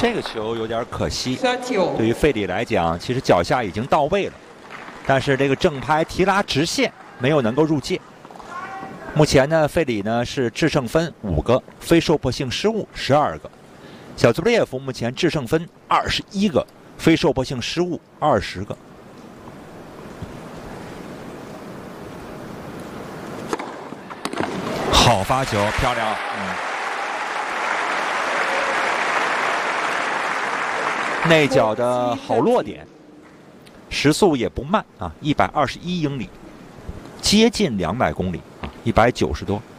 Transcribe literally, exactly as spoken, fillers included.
这个球有点可惜，对于费里来讲，其实脚下已经到位了，但是这个正拍提拉直线没有能够入界。目前呢，费里呢是制胜分五个，非受迫性失误十二个。小兹布列夫目前制胜分二十一个，非受迫性失误二十个。好发球，漂亮。嗯，内角的好落点，时速也不慢啊，一百二十一英里，接近两百公里啊，一百九十多。